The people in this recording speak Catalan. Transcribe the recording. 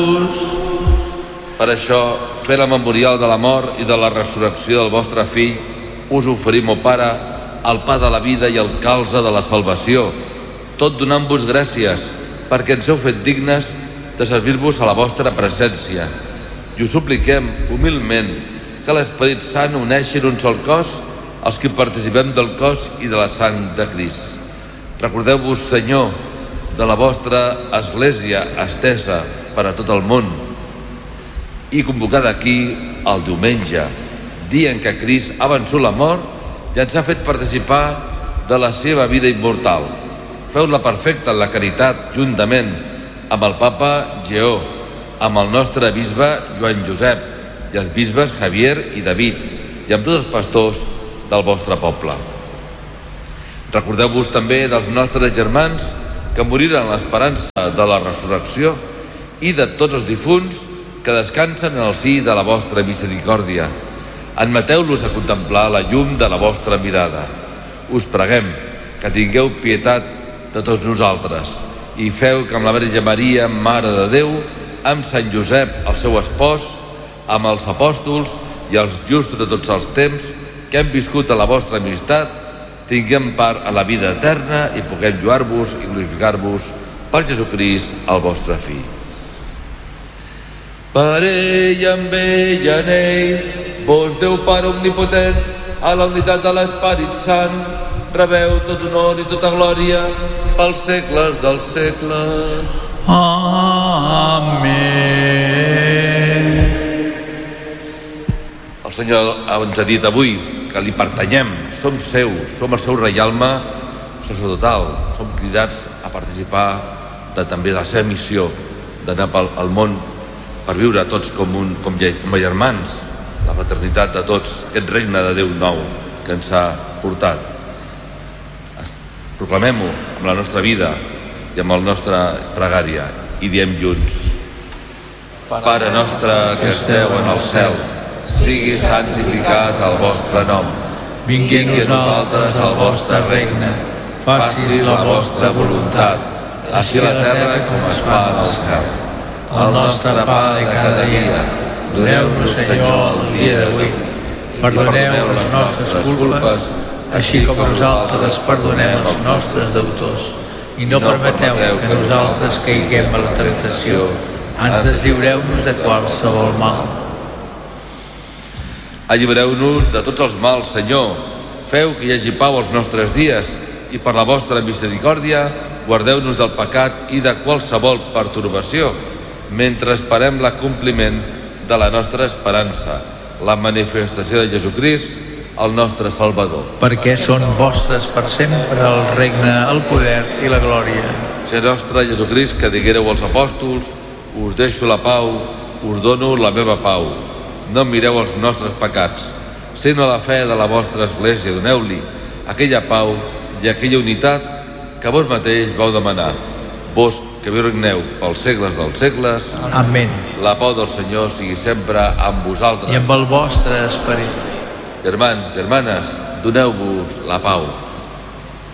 Per això, fent el memorial de la mort i de la resurrecció del vostre fill, us oferim, o Pare, el pa de la vida i el calze de la salvació, tot donant-vos gràcies perquè ens heu fet dignes de servir-vos a la vostra presència. I us supliquem, humilment, que l'Esperit Sant uneixi en un sol cos els que participem del cos i de la sang de Crist. Recordeu-vos, Senyor, de la vostra Església estesa per a tot el món i convocada aquí el diumenge, dia en què Crist ha vençut la mort i ens ha fet participar de la seva vida immortal. Feu-la perfecta en la caritat, juntament amb el Papa Lleó, amb el nostre bisbe Joan Josep i els bisbes Javier i David, i amb tots els pastors del vostre poble. Recordeu-vos també dels nostres germans que moriren en l'esperança de la resurrecció i de tots els difunts que descansen en el si de la vostra misericòrdia. Admeteu-los a contemplar la llum de la vostra mirada. Us preguem que tingueu pietat de tots nosaltres i feu que amb la Verge Maria, Mare de Déu, amb Sant Josep, el seu espòs, amb els apòstols i els justos de tots els temps que hem viscut a la vostra amistat, tinguem part a la vida eterna i puguem lloar-vos i glorificar-vos per Jesucrist, el vostre Fill. Per ell, amb ell, en ell, vos, Déu Pare omnipotent, a la unitat de l'Esperit Sant, rebeu tot honor i tota glòria pels segles dels segles. Amén. El Senyor ens ha dit avui que li pertanyem, som seus, som el seu reialme sacerdotal, som cridats a participar també de la seva missió d'anar pel món per viure tots com germans, la fraternitat de tots, aquest regne de Déu nou que ens ha portat. Proclamem-ho amb la nostra vida i amb la nostra pregària i diem junts: Pare nostre que esteu en el cel, sigui santificat el vostre nom, vingui a nosaltres el vostre regne, faci la vostra voluntat, així a la terra com es fa en el cel. El nostre pa de cada dia, doneu-nos, Senyor, el dia d'avui. Perdoneu les nostres culpes, així com nosaltres perdonem els nostres deutors. I no permeteu que nosaltres caiguem a la tentació. Ens deslliureu-nos de qualsevol mal. Allibereu-nos de tots els mals, Senyor. Feu que hi hagi pau als nostres dies i per la vostra misericòrdia guardeu-nos del pecat i de qualsevol pertorbació, mentre esperem l'acompliment de la nostra esperança, la manifestació de Jesucrist, el nostre Salvador. Perquè són vostres per sempre el regne, el poder i la glòria. Senyor nostre Jesucrist, que diguéreu als apòstols: us deixo la pau, us dono la meva pau. No mireu els nostres pecats, sinó la fe de la vostra Església. Doneu-li aquella pau i aquella unitat que vos mateix vau demanar. Vos que viu regneu pels segles dels segles. Amén. La pau del Senyor sigui sempre amb vosaltres. I amb el vostre esperit. Germans, germanes, doneu-vos la pau.